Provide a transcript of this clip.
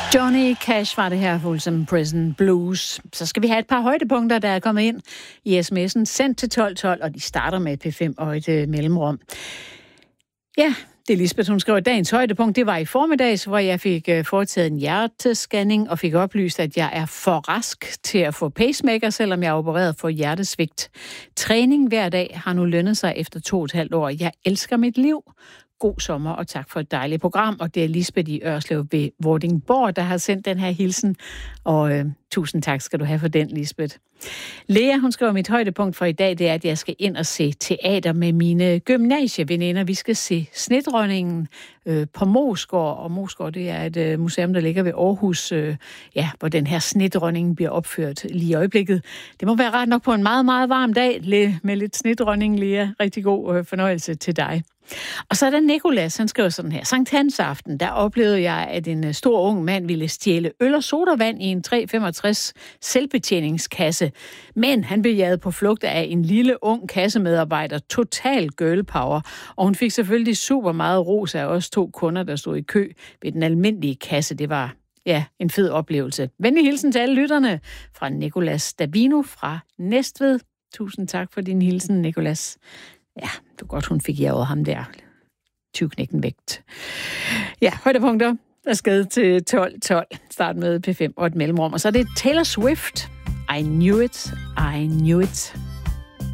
Johnny Cash var det her, Folsom Prison Blues. Så skal vi have et par højdepunkter, der er kommet ind i sms'en, sendt til 1212, og de starter med P5 og et mellemrum. Ja, det er Lisbeth, hun skriver, dagens højdepunkt, det var i formiddags, hvor jeg fik foretaget en hjertescanning og fik oplyst, at jeg er for rask til at få pacemaker, selvom jeg er opereret for hjertesvigt. Træning hver dag har nu lønnet sig efter 2,5 år. Jeg elsker mit liv. God sommer, og tak for et dejligt program. Og det er Lisbeth i Ørslev ved Vordingborg, der har sendt den her hilsen. Og tusind tak skal du have for den, Lisbeth. Lea, hun skriver, mit højdepunkt for i dag, det er, at jeg skal ind og se teater med mine gymnasieveninder. Vi skal se Snedronningen på Moesgaard, og Moesgaard, det er et museum, der ligger ved Aarhus, hvor den her Snedronningen bliver opført lige i øjeblikket. Det må være ret nok på en meget, meget varm dag med lidt Snedronning, Lea. Rigtig god fornøjelse til dig. Og så er der Nicolas, han skriver sådan her. Sankt Hans aften, der oplevede jeg, at en stor ung mand ville stjæle øl og sodavand i en 365 selvbetjeningskasse. Men han blev jaget på flugt af en lille ung kassemedarbejder, total girl power. Og hun fik selvfølgelig super meget ros af os 2 kunder, der stod i kø ved den almindelige kasse. Det var en fed oplevelse. Venlig hilsen til alle lytterne fra Nicolas Davino fra Næstved. Tusind tak for din hilsen, Nicolas. Ja, det var godt, hun fik jaget ham der. 20-knækken vægt. Ja, højdepunkter er skadet til 12. Start med P5 og et mellemrum. Og så er det Taylor Swift. I knew it, I knew it.